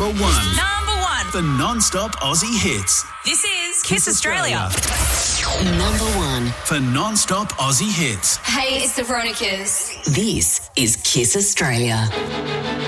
Number 1 Number 1. for non-stop Aussie hits. This is Kiss Australia. Number 1. For non-stop Aussie hits. Hey, it's the Veronicas. This is Kiss Australia.